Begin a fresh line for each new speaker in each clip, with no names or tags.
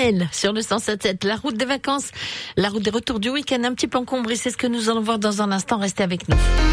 Maël sur le 107.7. La route des vacances, la route des retours du week-end un petit peu encombrée. C'est ce que nous allons voir dans un instant. Restez avec nous.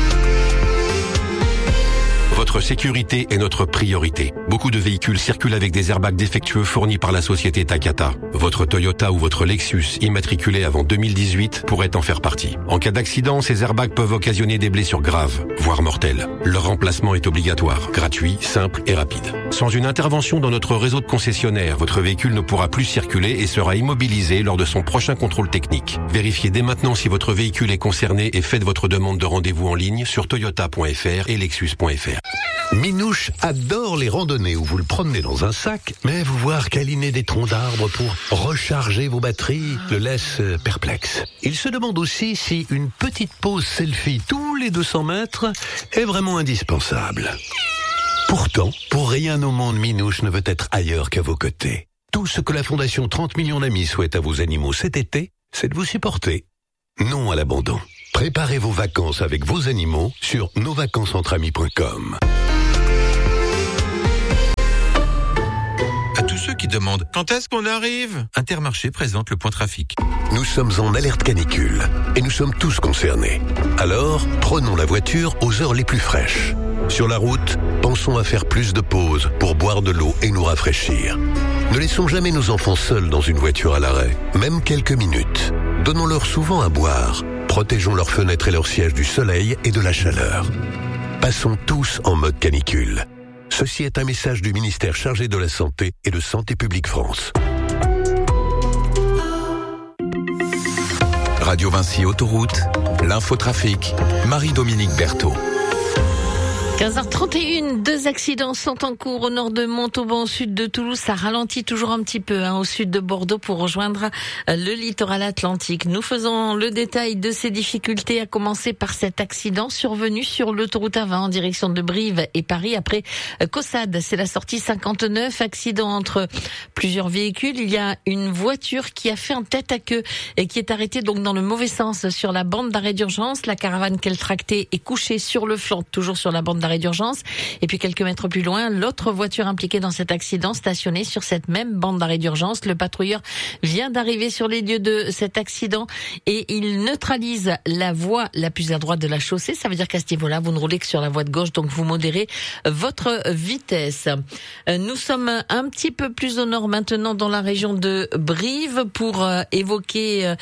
Votre sécurité est notre priorité. Beaucoup de véhicules circulent avec des airbags défectueux fournis par la société Takata. Votre Toyota ou votre Lexus immatriculé avant 2018 pourrait en faire partie. En cas d'accident, ces airbags peuvent occasionner des blessures graves, voire mortelles. Leur remplacement est obligatoire, gratuit, simple et rapide. Sans une intervention dans notre réseau de concessionnaires, votre véhicule ne pourra plus circuler et sera immobilisé lors de son prochain contrôle technique. Vérifiez dès maintenant si votre véhicule est concerné et faites votre demande de rendez-vous en ligne sur toyota.fr et lexus.fr.
Minouche adore les randonnées où vous le promenez dans un sac, mais vous voir câliner des troncs d'arbres pour recharger vos batteries le laisse perplexe. Il se demande aussi si une petite pause selfie tous les 200 mètres est vraiment indispensable. Pourtant, pour rien au monde, Minouche ne veut être ailleurs qu'à vos côtés. Tout ce que la Fondation 30 millions d'amis souhaite à vos animaux cet été, c'est de vous supporter. Non à l'abandon. Préparez vos vacances avec vos animaux sur nosvacancesentramis.com.
À tous ceux qui demandent quand est-ce qu'on arrive, Intermarché présente le point trafic.
Nous sommes en alerte canicule et nous sommes tous concernés. Alors, prenons la voiture aux heures les plus fraîches. Sur la route, pensons à faire plus de pauses pour boire de l'eau et nous rafraîchir. Ne laissons jamais nos enfants seuls dans une voiture à l'arrêt, même quelques minutes. Donnons-leur souvent à boire. Protégeons leurs fenêtres et leurs sièges du soleil et de la chaleur. Passons tous en mode canicule. Ceci est un message du ministère chargé de la Santé et de Santé publique France.
Radio Vinci Autoroute, l'infotrafic, Marie-Dominique Berthaud.
15h31, 2 accidents sont en cours au nord de Montauban, au sud de Toulouse. Ça ralentit toujours un petit peu au sud de Bordeaux pour rejoindre le littoral atlantique. Nous faisons le détail de ces difficultés, à commencer par cet accident survenu sur l'autoroute A20 en direction de Brive et Paris après Caussade. C'est la sortie 59, accident entre plusieurs véhicules. Il y a une voiture qui a fait un tête à queue et qui est arrêtée donc dans le mauvais sens sur la bande d'arrêt d'urgence. La caravane qu'elle tractait est couchée sur le flanc, toujours sur la bande d'arrêt d'urgence. Et puis quelques mètres plus loin, l'autre voiture impliquée dans cet accident stationnée sur cette même bande d'arrêt d'urgence. Le patrouilleur vient d'arriver sur les lieux de cet accident et il neutralise la voie la plus à droite de la chaussée. Ça veut dire qu'à ce niveau-là, vous ne roulez que sur la voie de gauche, donc vous modérez votre vitesse. Nous sommes un petit peu plus au nord maintenant dans la région de Brive pour évoquer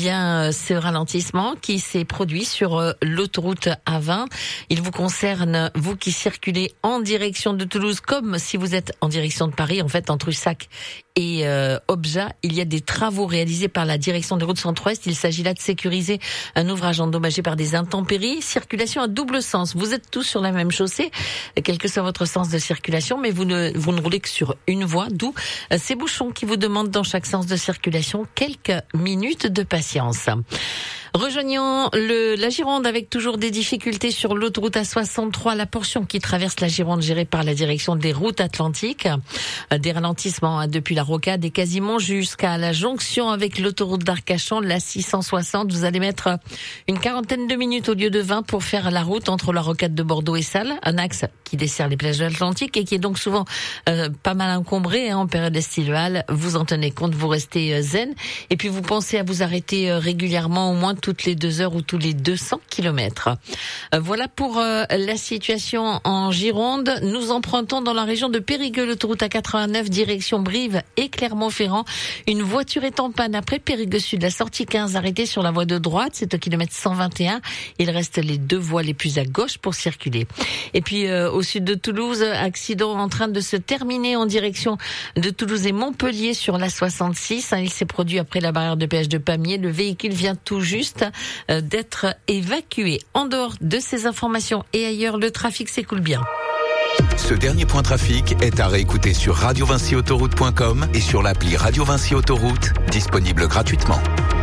ce ralentissement qui s'est produit sur l'autoroute A20. Il vous concerne, vous qui circulez en direction de Toulouse, comme si vous êtes en direction de Paris, en fait, entre Ussac et Objat, il y a des travaux réalisés par la direction des routes centre-ouest. Il s'agit là de sécuriser un ouvrage endommagé par des intempéries. Circulation à double sens. Vous êtes tous sur la même chaussée, quel que soit votre sens de circulation, mais vous ne roulez que sur une voie, d'où ces bouchons qui vous demandent dans chaque sens de circulation quelques minutes de patience. Rejoignons la Gironde avec toujours des difficultés sur l'autoroute A63, la portion qui traverse la Gironde gérée par la direction des routes atlantiques. Des ralentissements depuis la Rocade et quasiment jusqu'à la jonction avec l'autoroute d'Arcachon, la 660. Vous allez mettre une quarantaine de minutes au lieu de 20 pour faire la route entre la Rocade de Bordeaux et Salles, un axe qui dessert les plages de l'Atlantique et qui est donc souvent pas mal encombré en période estivale. Vous en tenez compte, vous restez zen et puis vous pensez à vous arrêter régulièrement, au moins toutes les 2 heures ou tous les 200 kilomètres. Voilà pour la situation en Gironde. Nous empruntons dans la région de Périgueux l'autoroute A89 direction Brive et Clermont-Ferrand. Une voiture est en panne après Périgueux Sud, la sortie 15 arrêtée sur la voie de droite, c'est au kilomètre 121. Il reste les 2 voies les plus à gauche pour circuler. Et puis au sud de Toulouse, accident en train de se terminer en direction de Toulouse et Montpellier sur la 66. Il s'est produit après la barrière de péage de Pamiers. Le véhicule vient tout juste d'être évacué. En dehors de ces informations et ailleurs, le trafic s'écoule bien.
Ce dernier point trafic est à réécouter sur radiovinciautoroute.com et sur l'appli Radio Vinci Autoroute, disponible gratuitement.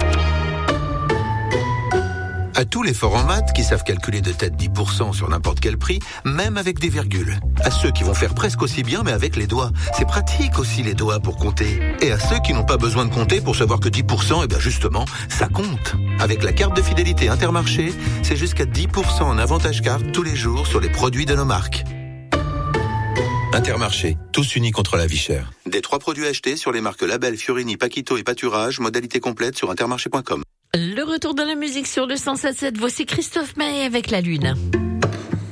À tous les forts en maths qui savent calculer de tête 10% sur n'importe quel prix, même avec des virgules. À ceux qui vont faire presque aussi bien mais avec les doigts. C'est pratique aussi les doigts pour compter. Et à ceux qui n'ont pas besoin de compter pour savoir que 10%, justement, ça compte. Avec la carte de fidélité Intermarché, c'est jusqu'à 10% en avantage carte tous les jours sur les produits de nos marques. Intermarché, tous unis contre la vie chère. Des 3 produits achetés sur les marques Label, Fiorini, Paquito et Pâturage, modalité complète sur intermarché.com.
Le retour de la musique sur le 107.7, voici Christophe Maé avec La Lune.